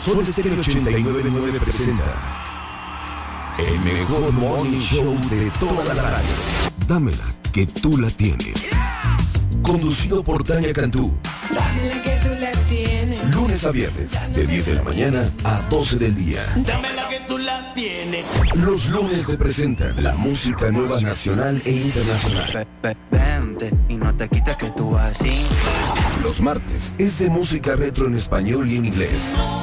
Sol Estéreo 89.9 presenta el mejor morning show de toda la radio. Dámela que tú la tienes. Conducido por Tania Cantú. Dámela que tú la tienes. Lunes a viernes, de 10 de la mañana a 12 del día. Dámela que tú la tienes. Los lunes te presentan la música nueva nacional e internacional. Vente y no te quites que tú así. Los martes es de música retro en español y en inglés.